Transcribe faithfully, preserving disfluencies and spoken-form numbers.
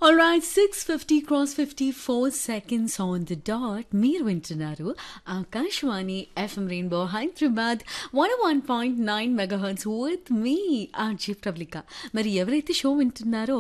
Alright six fifty cross fifty four seconds on the dot మీరు వింటున్నారు Akashvani FM rainbow Hyderabad one one point nine మెగాహర్ట్జ్ with me RJ Pravalika. మరి ఎవరైతే show వింటున్నారో